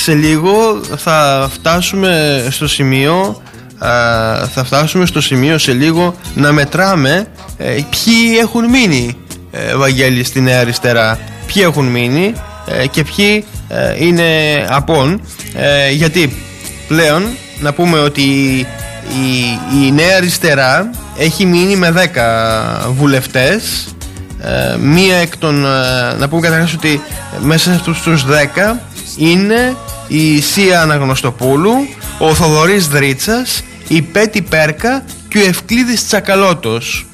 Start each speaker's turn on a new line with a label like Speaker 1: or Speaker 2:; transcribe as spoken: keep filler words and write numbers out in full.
Speaker 1: Σε λίγο θα φτάσουμε στο σημείο θα φτάσουμε στο σημείο σε λίγο να μετράμε ε, ποιοι έχουν μείνει, ε, Βαγγέλη, στη Νέα Αριστερά, ποιοι έχουν μείνει ε, και ποιοι ε, είναι απόν, ε, γιατί πλέον να πούμε ότι η, η Νέα Αριστερά έχει μείνει με δέκα βουλευτές, ε, μία εκ των, ε, να πούμε καταρχάς ότι μέσα σε αυτούς τους δέκα είναι η Σία Αναγνωστοπούλου, ο Θοδωρής Δρίτσας, η Πέτη Πέρκα και ο Ευκλήδης Τσακαλώτος.